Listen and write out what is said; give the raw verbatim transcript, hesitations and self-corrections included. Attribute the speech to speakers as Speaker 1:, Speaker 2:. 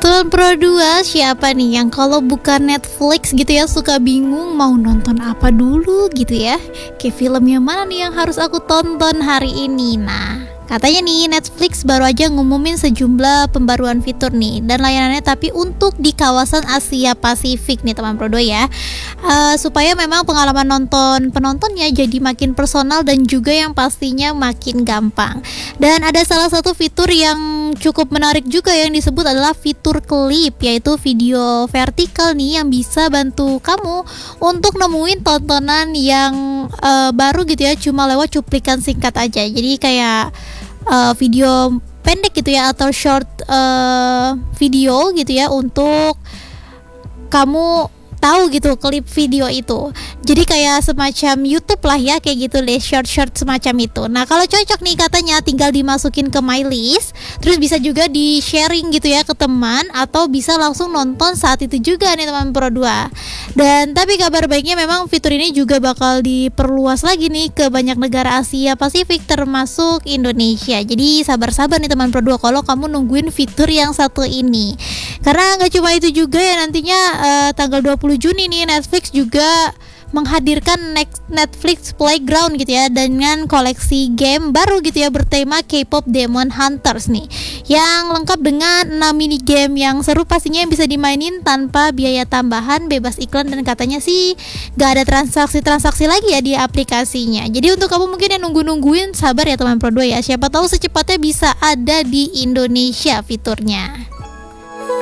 Speaker 1: Tuan Pro dua, siapa nih yang kalau bukan Netflix gitu ya suka bingung mau nonton apa dulu gitu ya? Kayak film yang mana nih yang harus aku tonton hari ini? Nah, katanya nih Netflix baru aja ngumumin sejumlah pembaruan fitur nih dan layanannya, tapi untuk di kawasan Asia Pasifik nih teman Pro dua ya, uh, supaya memang pengalaman nonton penontonnya jadi makin personal dan juga yang pastinya makin gampang. Dan ada salah satu fitur yang cukup menarik juga yang disebut adalah fitur klip, yaitu video vertikal nih yang bisa bantu kamu untuk nemuin tontonan yang uh, baru gitu ya, cuma lewat cuplikan singkat aja. Jadi kayak uh, video pendek gitu ya, atau short uh, video gitu ya, untuk kamu tahu gitu klip video itu. Jadi kayak semacam YouTube lah ya, kayak gitu deh, short-short semacam itu. Nah, kalau cocok nih katanya tinggal dimasukin ke my list, terus bisa juga di sharing gitu ya ke teman, atau bisa langsung nonton saat itu juga nih teman Pro dua. Dan tapi kabar baiknya memang fitur ini juga bakal diperluas lagi nih ke banyak negara Asia Pasifik termasuk Indonesia. Jadi sabar-sabar nih teman Pro dua kalau kamu nungguin fitur yang satu ini. Karena nggak cuma itu juga ya, nantinya uh, tanggal dua puluh Juni nih Netflix juga menghadirkan Netflix Playground gitu ya, dengan koleksi game baru gitu ya bertema K-pop Demon Hunters nih, yang lengkap dengan enam mini game yang seru pastinya, yang bisa dimainin tanpa biaya tambahan, bebas iklan, dan katanya sih gak ada transaksi-transaksi lagi ya di aplikasinya. Jadi untuk kamu mungkin yang nunggu-nungguin, sabar ya teman Pro dua ya, siapa tahu secepatnya bisa ada di Indonesia fiturnya.